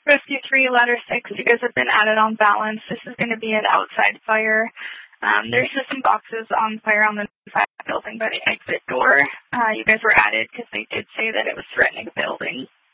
Rescue 3, Ladder 6, you guys have been added on balance. This is going to be an outside fire. There's just some boxes on fire on the 5 building by the exit door. You guys were added because they did say that it was threatening the building.